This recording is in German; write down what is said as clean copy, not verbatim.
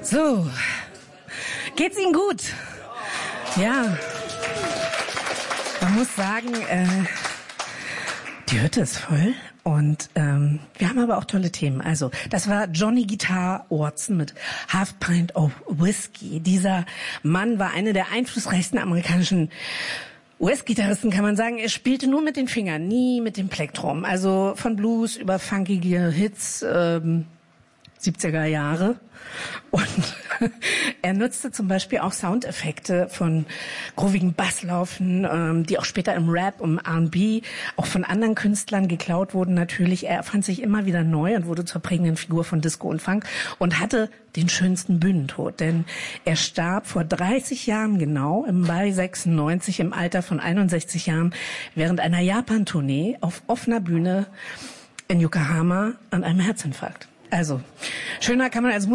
So, geht's Ihnen gut? Ja, man muss sagen, die Hütte ist voll und wir haben aber auch tolle Themen. Also, das war Johnny Guitar Watson mit Half Pint of Whiskey. Dieser Mann war einer der einflussreichsten amerikanischen US-Gitarristen, kann man sagen. Er spielte nur mit den Fingern, nie mit dem Plektrum. Also von Blues über funkige Hits, 70er Jahre. Und er nutzte zum Beispiel auch Soundeffekte von groovigen Basslaufen, die auch später im Rap, im R&B, auch von anderen Künstlern geklaut wurden natürlich. Er erfand sich immer wieder neu und wurde zur prägenden Figur von Disco und Funk und hatte den schönsten Bühnentod. Denn er starb vor 30 Jahren genau, im Mai 96, im Alter von 61 Jahren, während einer Japan-Tournee auf offener Bühne in Yokohama an einem Herzinfarkt. Also, schöner kann man als